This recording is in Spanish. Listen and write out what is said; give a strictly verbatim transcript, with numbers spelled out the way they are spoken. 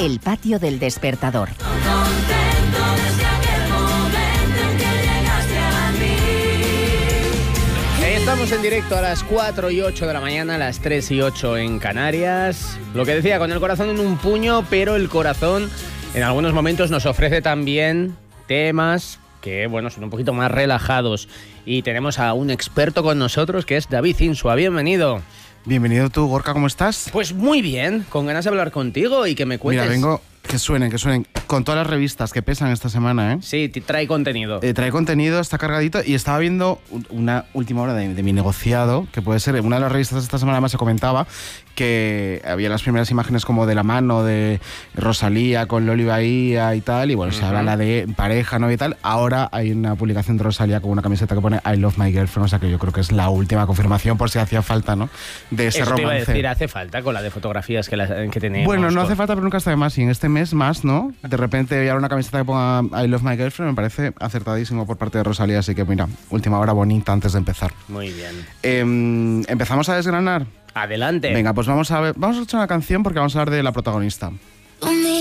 El patio del despertador. Estamos en directo a las cuatro y ocho de la mañana, a las tres y ocho en Canarias. Lo que decía, con el corazón en un puño, pero el corazón en algunos momentos nos ofrece también temas que, bueno, son un poquito más relajados. Y tenemos a un experto con nosotros, que es David Insua. Bienvenido. Bienvenido tú, Gorka, ¿cómo estás? Pues muy bien, con ganas de hablar contigo y que me cuentes. Mira, vengo... Que suenen, que suenen. Con todas las revistas que pesan esta semana, ¿eh? Sí, trae contenido. Eh, trae contenido, está cargadito. Y estaba viendo una última hora de, de mi negociado, que puede ser, una de las revistas de esta semana más se comentaba que había las primeras imágenes como de la mano de Rosalía con Loli Bahía y tal. Y bueno, uh-huh. se habla la de pareja, ¿no? Y tal. Ahora hay una publicación de Rosalía con una camiseta que pone I love my girlfriend. O sea que yo creo que es la última confirmación, por si hacía falta, ¿no? De ese Eso romance. Te iba a decir, hace falta con la de fotografías que, la, que tenemos. Bueno, no con... hace falta, pero nunca está de más. Y en este mes más, ¿no? De repente ya una camiseta que ponga I love my girlfriend me parece acertadísimo por parte de Rosalía, así que mira, última hora bonita antes de empezar. Muy bien. Eh, ¿Empezamos a desgranar? Adelante. Venga, pues vamos a ver, vamos a escuchar una canción porque vamos a hablar de la protagonista.